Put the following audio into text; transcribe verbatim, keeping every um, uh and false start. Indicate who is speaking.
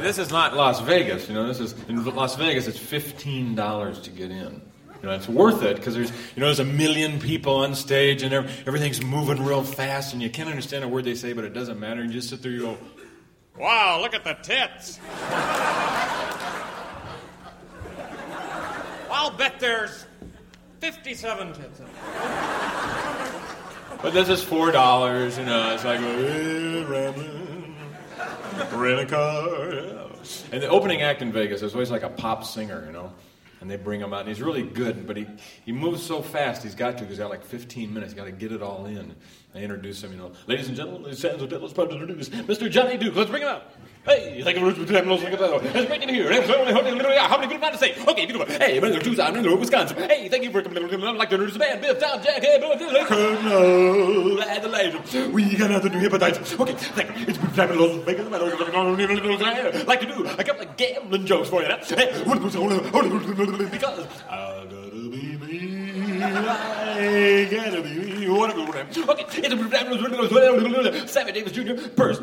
Speaker 1: this is not Las Vegas. You know, this is in Las Vegas. It's fifteen dollars to get in. You know, it's worth it because there's, you know, there's a million people on stage and everything's moving real fast and you can't understand a word they say, but it doesn't matter. You just sit there, you go, wow, look at the tits. I'll bet there's fifty-seven tits. But this is four dollars, you know. It's like, hey, rambling, rent a car. Yeah. And the opening act in Vegas is always like a pop singer, you know. And they bring him out, and he's really good, but he, he moves so fast, he's got to, because he's got like fifteen minutes, he's got to get it all in. I introduce him, you know, ladies and gentlemen, ladies and gentlemen, let's proud to introduce Mister Johnny Duke. Let's bring him out. Hey, thank you for listening to It's great to hear. How many people want to say? Okay, beautiful. Hey, I'm Tucson, I'm Wisconsin. Hey, thank you for coming. I'd like to introduce the band. Biff, Tom, Jack, hey, Bill, Colonel Adelaide. We got nothing to hepatitis. Okay, thank you. It's been time to Las Vegas. I'd like to do a couple of gambling jokes for you. Because I gotta be me. I gotta be me. Okay, it's Sammy Davis Junior First.